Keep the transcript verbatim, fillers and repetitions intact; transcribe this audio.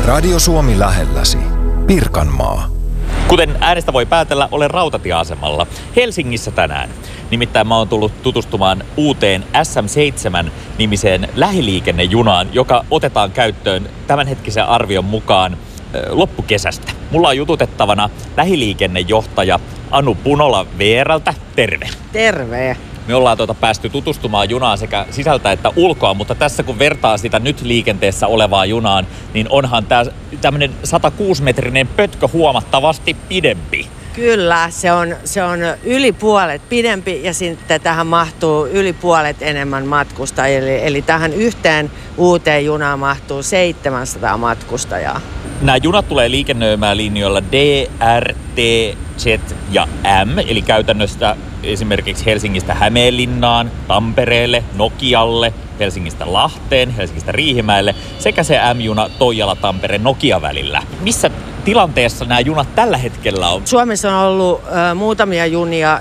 Radio Suomi lähelläsi. Pirkanmaa. Kuten äänestä voi päätellä, olen rautatieasemalla Helsingissä tänään. Nimittäin mä oon tullut tutustumaan uuteen S M seitsemän-nimiseen lähiliikennejunaan, joka otetaan käyttöön tämänhetkisen arvion mukaan loppukesästä. Mulla on jututettavana lähiliikennejohtaja Anu Punola V R:ltä. Terve. Terve. Me ollaan tuota päästy tutustumaan junaan sekä sisältä että ulkoa, mutta tässä kun vertaa sitä nyt liikenteessä olevaa junaan, niin onhan tää tämmönen sata kuusi metrinen pötkö huomattavasti pidempi. Kyllä, se on, se on yli puolet pidempi ja sitten tähän mahtuu yli puolet enemmän matkustajia. Eli, eli tähän yhteen uuteen junaan mahtuu seitsemänsataa matkustajaa. Nämä junat tulee liikennöimään linjoilla D, R, T, Z ja M, eli käytännössä esimerkiksi Helsingistä Hämeenlinnaan, Tampereelle, Nokialle, Helsingistä Lahteen, Helsingistä Riihimäelle sekä se M-juna Toijala-Tampere-Nokia-välillä. Missä tilanteessa nämä junat tällä hetkellä on? Suomessa on ollut ö, muutamia junia,